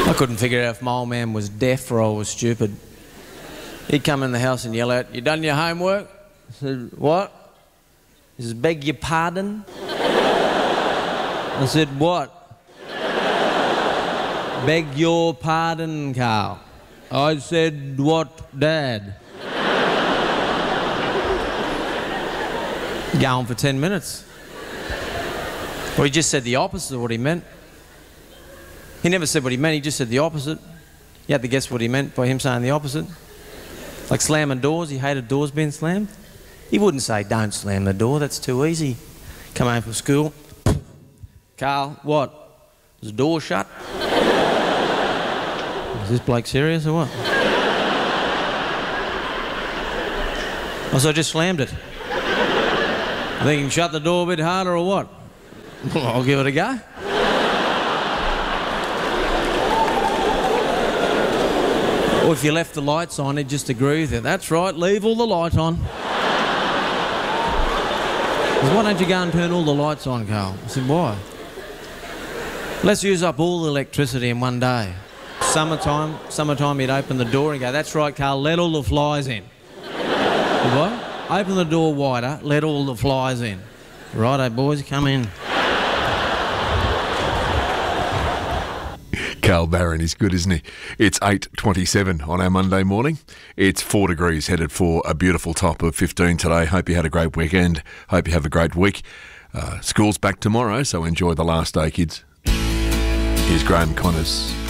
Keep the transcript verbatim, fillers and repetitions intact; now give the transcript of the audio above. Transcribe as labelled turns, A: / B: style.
A: I couldn't figure out if my old man was deaf or I was stupid. He'd come in the house and yell out, "You done your homework?" I said, "What?" He says, "Beg your pardon?" I said, "What?" "Beg your pardon, Carl." I said, "What, Dad?" Go on for ten minutes. Well, he just said the opposite of what he meant. He never said what he meant, he just said the opposite. You had to guess what he meant by him saying the opposite. Like slamming doors, he hated doors being slammed. He wouldn't say, "Don't slam the door, that's too easy." Come home from school. "Carl, what? Is the door shut?" Is this bloke serious or what? Oh, so I just slammed it. I think you can shut the door a bit harder or what? I'll give it a go. Or if you left the lights on, he'd just agree with you. "That's right, leave all the light on." Said, "Why don't you go and turn all the lights on, Carl?" I said, "Why?" "Let's use up all the electricity in one day." Summertime, summertime he'd open the door and go, "That's right, Carl, let all the flies in." What? "Open the door wider, let all the flies in." "Righto, boys, come in."
B: Carl Barron is good, isn't he? It's eight twenty-seven on our Monday morning. It's four degrees, headed for a beautiful top of fifteen today. Hope you had a great weekend. Hope you have a great week. Uh, school's back tomorrow, so enjoy the last day, kids. Here's Graham Connors.